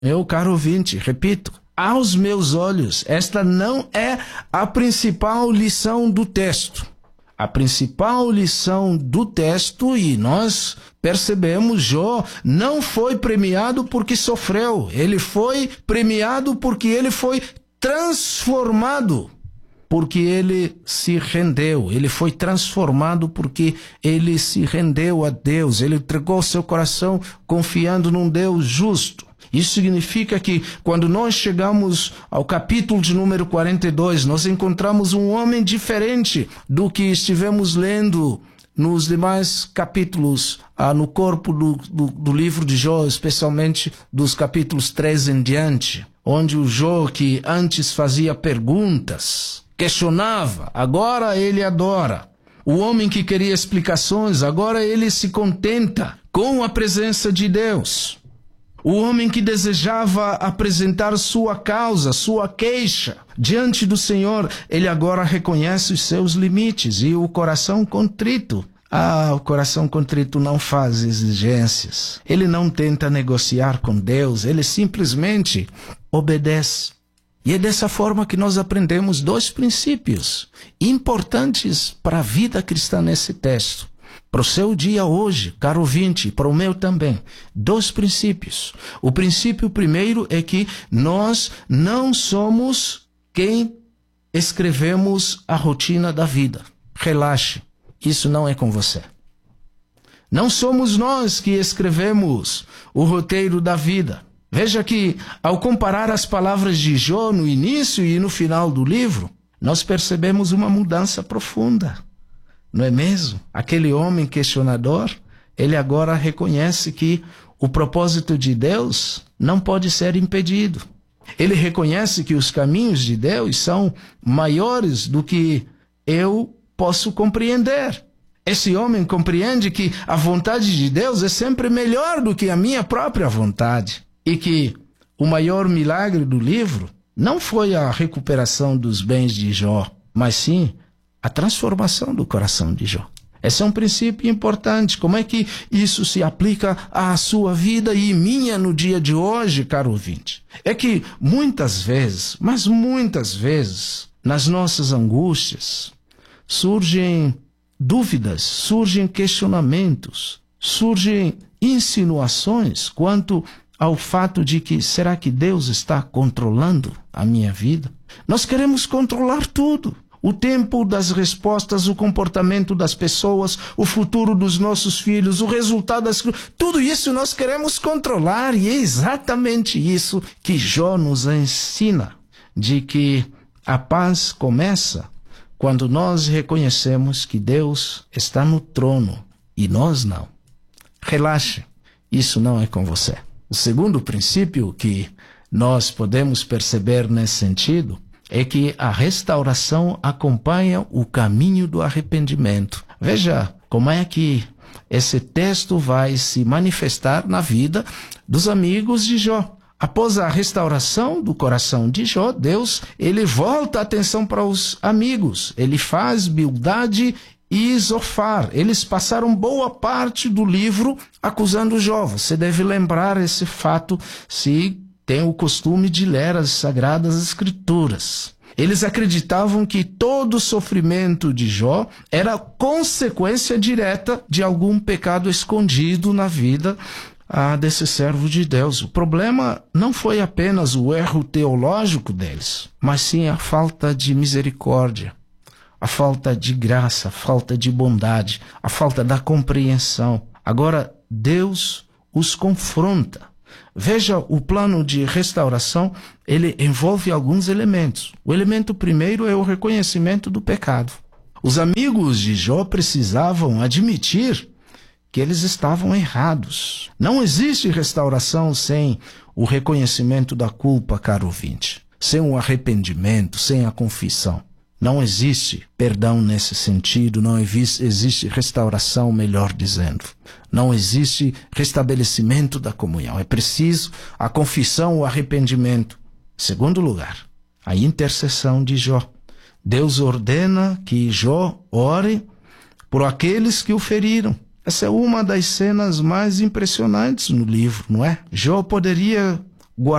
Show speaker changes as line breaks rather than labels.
Meu caro ouvinte, repito, aos meus olhos, esta não é a principal lição do texto. A principal lição do texto, e nós percebemos, Jó não foi premiado porque sofreu. Ele foi premiado porque ele foi transformado, porque ele se rendeu. Ele foi transformado porque ele se rendeu a Deus. Ele entregou seu coração confiando num Deus justo. Isso significa que quando nós chegamos ao capítulo de número 42, nós encontramos um homem diferente do que estivemos lendo nos demais capítulos, no corpo do livro de Jó, especialmente dos capítulos 3 em diante, onde o Jó, que antes fazia perguntas, questionava, agora ele adora. O homem que queria explicações, agora ele se contenta com a presença de Deus. O homem que desejava apresentar sua causa, sua queixa diante do Senhor, ele agora reconhece os seus limites. E o coração contrito, o coração contrito não faz exigências. Ele não tenta negociar com Deus, ele simplesmente obedece. E é dessa forma que nós aprendemos dois princípios importantes para a vida cristã nesse texto. Para o seu dia hoje, caro ouvinte, e para o meu também, dois princípios. O princípio primeiro é que nós não somos quem escrevemos a rotina da vida. Relaxe, isso não é com você. Não somos nós que escrevemos o roteiro da vida. Veja que, ao comparar as palavras de Jó no início e no final do livro, nós percebemos uma mudança profunda. Não é mesmo? Aquele homem questionador, ele agora reconhece que o propósito de Deus não pode ser impedido. Ele reconhece que os caminhos de Deus são maiores do que eu posso compreender. Esse homem compreende que a vontade de Deus é sempre melhor do que a minha própria vontade. E que o maior milagre do livro não foi a recuperação dos bens de Jó, mas sim a transformação do coração de Jó. Esse é um princípio importante. Como é que isso se aplica à sua vida e minha no dia de hoje, caro ouvinte? É que muitas vezes, mas muitas vezes, nas nossas angústias, surgem dúvidas, surgem questionamentos, surgem insinuações quanto ao fato de que, será que Deus está controlando a minha vida? Nós queremos controlar tudo. O tempo das respostas, o comportamento das pessoas, o futuro dos nossos filhos, o resultado das... Tudo isso nós queremos controlar, e é exatamente isso que Jó nos ensina, de que a paz começa quando nós reconhecemos que Deus está no trono e nós não. Relaxe, isso não é com você. O segundo princípio que nós podemos perceber nesse sentido é que a restauração acompanha o caminho do arrependimento. Veja como é que esse texto vai se manifestar na vida dos amigos de Jó. Após a restauração do coração de Jó, Deus, ele volta a atenção para os amigos. Ele faz Bildade e Zofar. Eles passaram boa parte do livro acusando Jó. Você deve lembrar esse fato se tem o costume de ler as Sagradas Escrituras. Eles acreditavam que todo o sofrimento de Jó era consequência direta de algum pecado escondido na vida desse servo de Deus. O problema não foi apenas o erro teológico deles, mas sim a falta de misericórdia, a falta de graça, a falta de bondade, a falta da compreensão. Agora, Deus os confronta. Veja, o plano de restauração, ele envolve alguns elementos. O elemento primeiro é o reconhecimento do pecado. Os amigos de Jó precisavam admitir que eles estavam errados. Não existe restauração sem o reconhecimento da culpa, caro ouvinte. Sem o arrependimento, sem a confissão. Não existe perdão nesse sentido, não existe restauração, melhor dizendo. Não existe restabelecimento da comunhão. É preciso a confissão, o arrependimento. Segundo lugar, a intercessão de Jó. Deus ordena que Jó ore por aqueles que o feriram. Essa é uma das cenas mais impressionantes no livro, não é? Jó poderia